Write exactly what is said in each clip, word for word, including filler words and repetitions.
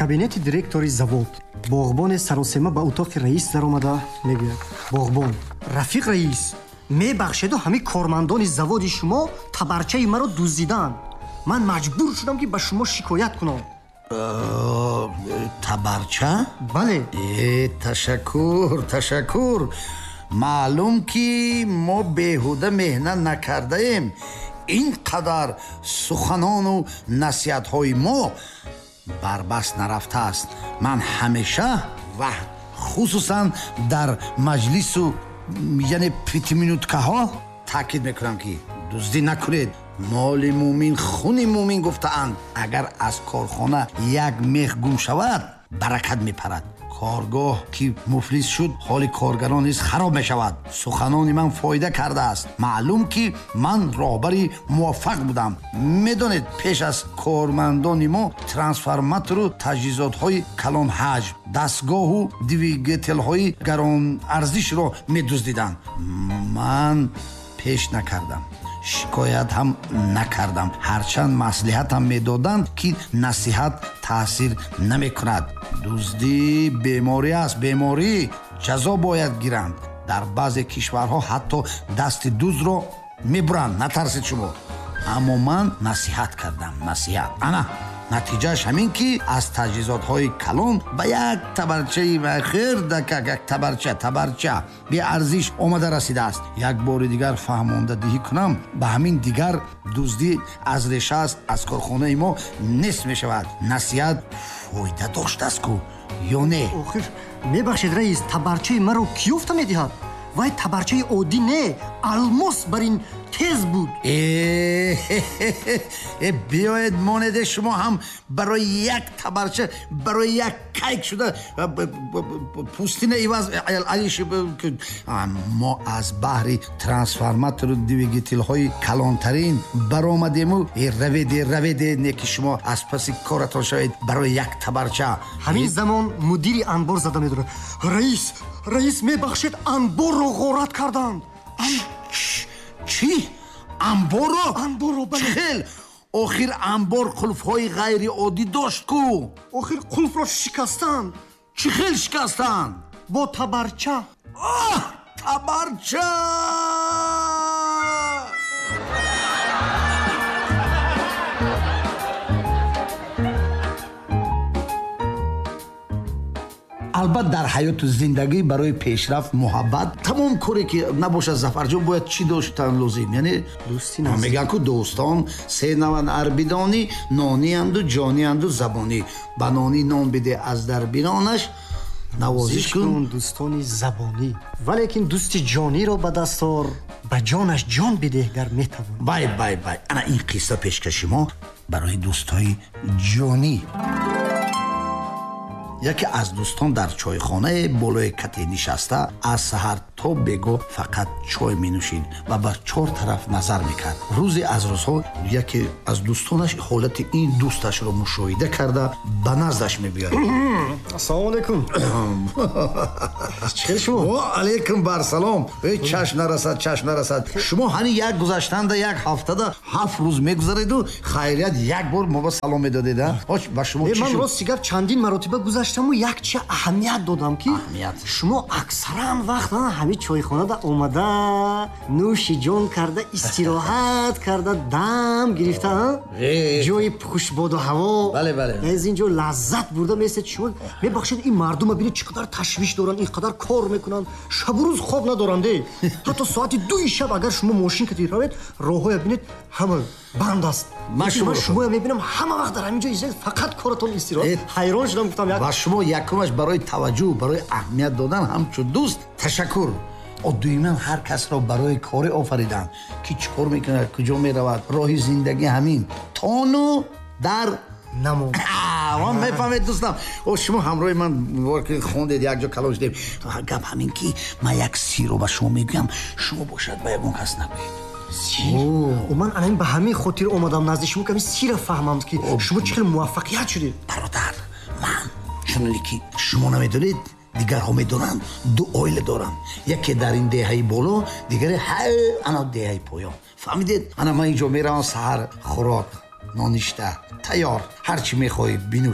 кабинети директори завод боғбони саросема ба утоқи раис даромада мегӯяд: боғбон, рафиқ раис, мебахшеду ҳамин кормандони заводи шумо табарчаи маро дуздиданд. ман маҷбур шудам ки ба шумо шикоят кунам. табарча? бале. э ташаккур, ташаккур. маълум ки мо беҳуда меҳнат накардаем. ин қадар суханону насиҳатҳои мо барбаст нарафтааст. ман ҳамеша ва хусусан дар маҷлису яъне пятиминуткаҳо таъкид мекунам ки дуздӣ накунед. моли муъмин хуни муъмин гуфтаанд. агар аз корхона як мех гум шавад, баракат мепарад. коргоҳ ки муфлис шуд, ҳоли коргарон низ хароб мешавад. суханони ман фоида кардааст. маълум ки ман роҳбари муваффақ будам. медонед, пеш аз кормандони мо трансформатору таҷҳизотҳои калонҳаҷм, дастгоҳу двигателҳои гаронарзишро медуздиданд. ман пеш накардам, шикоят ҳам накардам. ҳарчанд маслиҳатам медоданд ки насиҳат таъсир намекунад. дуздӣ беморӣ аст, беморӣ. ҷазо бояд гиранд. дар баъзе кишварҳо ҳатто дасти дуздро мебуранд. натарсед шумо. аммо ман насиҳат кардам, насиҳат. ана натиҷааш ҳамин ки аз таҷҳизотҳои калон ба як табарчаи хер дакак як табарча табарча беарзиш омада расидааст. як бори дигар фаҳмондадиҳӣ кунам, ба ҳамин дигар дуздӣ аз решааст аз корхонаи мо нест мешавад. насиҳат фоида доштааст ку ё не? охир мебахшед раис, табарчаи маро ки ёфта медиҳад? вай табарчаи оддӣ не, алмос бар ин тез буд. э биёед монеде шумо ҳам барои як табарча, барои як кайк шуда пустина иваз алиш. мо аз баҳри трансформатору двигателҳои калонтарин баромадему. раведе раведе не ки шумо аз паси коратон шавед барои як табарча. ҳамин замон мудири анбор зада медорад: раис, раис мебахшед, анборро ғорат карданд. чӣ? анборро? анборро, бале. хел охир анбор қулфҳои ғайриоддӣ дошт ку. охир қулфро шикастанд. чӣ хел шикастанд? бо табарча. Ах, табарча! албатта дар ҳаёту зиндагӣ барои пешрафт муҳаббат тамом коре ки набошад зафарҷон бояд чӣ доштан лозим. яъне мегӯянд ку дӯстон се наванд арбидонӣ, нонианду ҷонианду забонӣ. ба нони нон биде аз дар бинонаш навозиш кун дӯстони забонӣ. валекин дӯсти ҷониро ба дастор, ба ҷонаш ҷон бидеҳ гар метавон. бай бай бай ана ин қисса пешкаши мо барои дӯстои ҷонӣ. яке аз дӯстон дар чойхонае болои кате нишаста аз саҳар то бего фақат чой менӯшид ва ба чор тараф назар мекард. рӯзе аз рӯзҳо яке аз дӯстонаш ҳолати ин дӯсташро мушоҳида карда ба наздаш мебиёд. ассалому алайкум. чӣ шумо? ва алайкум барсалом. эй чашм нарасад, чашм нарасад. шумо ҳани як гузаштанда як ҳафтада ҳафт рӯз мегузареду хайрият як бор мо ба салом медодед. ҳоч ба шумо чӣ шуд? ман рости гап чандин маротиба гузаштаму якчи аҳамият додам ки шумо аксаран вақт ҳамин чойхонада омада нӯши ҷон карда истироҳат карда дам гирифта ҷои хушбоду ҳаво аз ин ҷо лаззат бурда месед. шумо мебахшед ин мардума бинед чӣ қадар ташвиш доранд, ин қадар кор мекунанд, шабу рӯз хоб надоранде. ҳатто соати дуи шаб агар шумо мошин кати равед, роҳҳоя бинед ҳама банд аст. ман шумоя мебинам ҳама вақт дар ҳамин ҷо изед, фақат коратон истироҳат. ҳайрон шудам, гуфтам як ва шумо якумаш барои таваҷҷӯҳ, барои аҳамият додан ҳамчун дӯст ташаккур. одуиман ҳар касро барои коре офариданд ки чӣ кор мекунад, куҷо меравад. роҳи зиндагӣ ҳамин тону дар намон. ман мефаҳмед дӯстам. о шумо ҳамроҳи ман ворки хондед якҷо калон шудем. гап ҳамин ки ман як сирро ба шумо мегӯям, шумо бошад ба ягон кас нагӯед. ман анин ба ҳамин хотир омадам назди шумо ками сира фаҳмам ки шумо чӣ хел муваффақият шудед. бародар, ман чуноне ки шумо намедонед, дигарҳо медонанд, ду оила дорам. яке дар ин деҳаи боло, дигаре ҳай ана деҳаи поён. фаҳмидед? ана ман инҷо меравам саҳар хӯрок ноништа тайёр, ҳар чӣ мехоҳӣ бинӯш.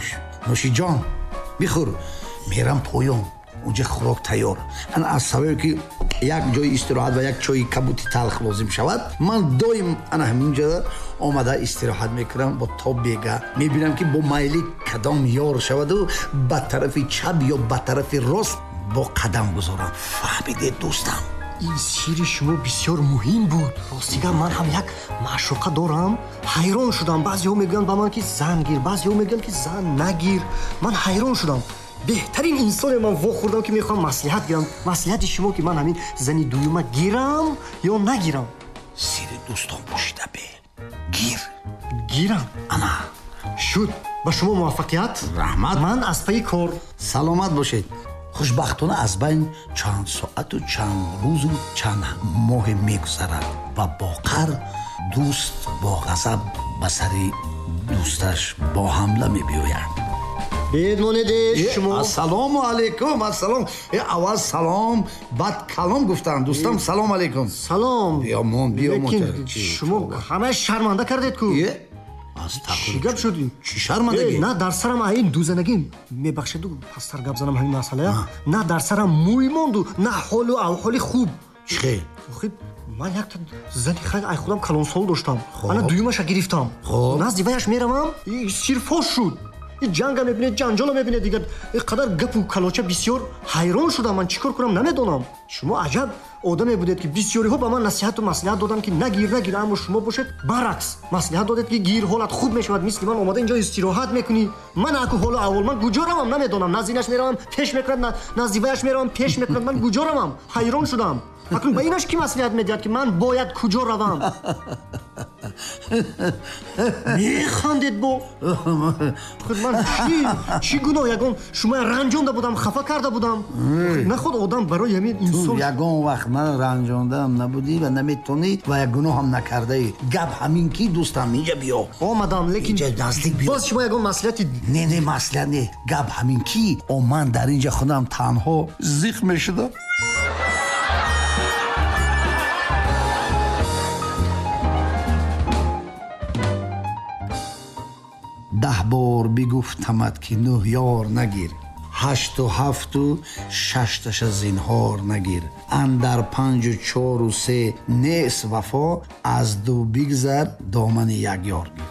нӯшиҷон бихӯр, мерам поён, унҷа хӯрок тайёр. ана аз сабабе ки як ҷои истироҳат ва як чойи кабути талх лозим шавад, ман доим ана ҳаминҷа омада истироҳат мекунам, бо тоб бега мебинам ки бо майли кадом ёр шаваду ба тарафи чап ё ба тарафи рост бо қадам гузорам. фаҳмидед дӯстам? ин сири шумо бисёр муҳим буд. Ростига ман ҳам як маъшуқа дорам. ҳайрон шудам. баъзеҳо мегӯянд ба ман ки зан гир, баъзеҳо мегӯянд ки зан нагир. ман ҳайрон шудам. беҳтарин инсоне ман вохӯрдам ки мехоҳам маслиҳат гирам. маслиҳати шумо ки ман ҳамин зани дуюма гирам ё нагирам. сири дӯстон пӯшида бе. гир. гирам. ана шуд. ба шумо муваффақият. раҳмат. ман аз паи кор. саломат бошед. хушбахтона аз байн чанд соату чанд рӯзу чанд моҳе мегузарад ва боқар дӯст бо ғазаб ба сари дӯсташ бо ҳамла мебиёяд. бедмонеде шумо. ассалому алайкум. ассалом. э аввал салом, баъд калом гуфтан. дӯстам салом алайкум. салом. биёмон биёмон. лекин шумо ҳамааш шарманда кардед ку. чӣ гап шуди? чӣ шармандагӣ? на дар сарам ин дузанагӣ мебахшеду пастар гап занам ҳамин масъалая. на дар сарам мӯй монду, на ҳолу аҳволи хуб. чӣ хел? охи ман якта зани хай ай худам калонсол доштам. ана дуюмаша гирифтам. назди ваяш меравам, сирфош шуд. ин ҷанга мебинед, ҷанҷола мебинед дигар. ин қадар гапу калоча бисёр ҳайрон шудам. ман чӣ кор кунам намедонам. шумо аҷаб одаме будед ки бисёриҳо ба ман насиҳату маслиҳат доданд ки нагир нагир, аммо шумо бошед баръакс маслиҳат додед ки гир, ҳолат хуб мешавад, мисли ман омада инҷо истироҳат мекунӣ. ман аку ҳолу аҳвол ман куҷо равам намедонам. назинаш меравам пеш мекунад, назди ваяш меравам пеш мекунад. ман куҷо равам? ҳайрон шудам. акун ба инаш ки маслиҳат медиҳад ки ман бояд куҷо равам? механдед бо ман чӣ чӣ гуноҳ ягон шумо ранҷонда будам, хафа карда будам. наход одам барои ҳамин инсон ягон вақт ман ранҷондаам набудӣ ва наметонӣ ва як гуноҳам накардаӣ. гап ҳамин ки дӯстам инҷа биё. омадам, лекин наздик биё. боз шумо ягон маслиҳати не не маслиҳат не. гап ҳамин ки о ман дар инҷа худам танҳо зиқ мешудам. даҳ бор бигуфтамад ки нӯҳ ёр нагир, ҳашту ҳафту шашташа зинҳор нагир, андар панҷу чору се нест вафо, аз ду бигзар домани як ёр гир.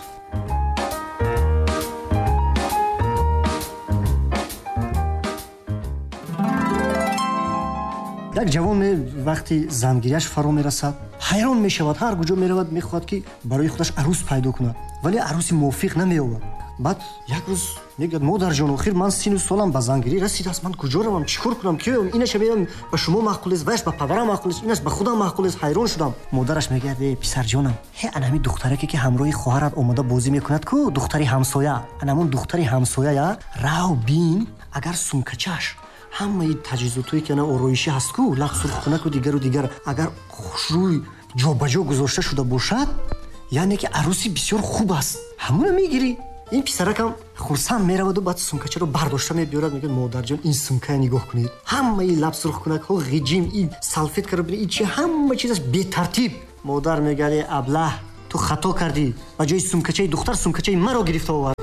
як ҷавон вақти зангирияш фаро мерасад, ҳайрон мешавад, ҳар куҷо меравад, мехоҳад ки барои худаш арӯс пайдо кунад, вале арӯси мувофиқ намеёбад. баъд як рӯз мегӯяд модарҷон, охир ман сину солам ба зангирӣ расидааст, ман куҷо равам, чӣ кор кунам, киёям? инаша меям ба шумо маъқулест, ваяш ба падарам маъқулест, инаш ба худам маъқулест. ҳайрон шудам. модараш мегӯяд: э писарҷонам, ҳе ана ҳамин духтараке ки ҳамроҳи хоҳарат омада бозӣ мекунад ку, духтари ҳамсоя, ана ҳамон духтари ҳамсояя, рав бин агар сумкачаш ҳамаи таҷҳизотое ки ана ороишӣ ҳаст ку, лақ сурхкунаку дигару дигар агар хушрӯй ҷобаҷо гузошта шуда бошад, яъне ки арӯси бисёр хуб аст. ҳамуна мегирӣ. ин писаракам хурсанд мераваду баъд сумкачаро бардошта мебиёрад, мегӯяд: модарҷон, ин сумкая нигоҳ кунед, ҳамаи лаб сурхкунакҳо ғиҷим, ин салфеткаро бинед, ин чи ҳама чизаш бетартиб. модар мегӯяд: э аблаҳ, ту хато кардӣ, ба ҷои сумкачаи духтар сумкачаи маро гирифта овард.